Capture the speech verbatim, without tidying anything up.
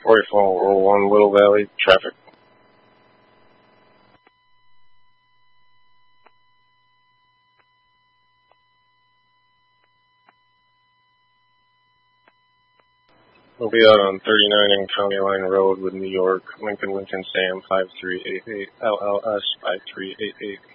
forty-four oh one Little Valley, traffic. We'll be out on thirty-nine and County Line Road with New York, Lincoln, Lincoln, Sam five three eight eight, L L S five three eight eight.